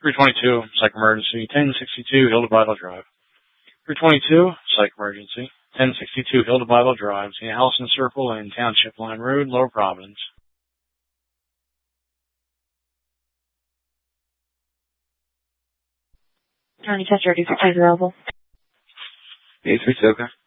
322, psych emergency, 1062 Hilda Bible Drive. 322, psych emergency, 1062 Hilda Bible Drive, St. Allison Circle and Township Line Road, Lower Providence. County Test Ready for Please available. 836, okay.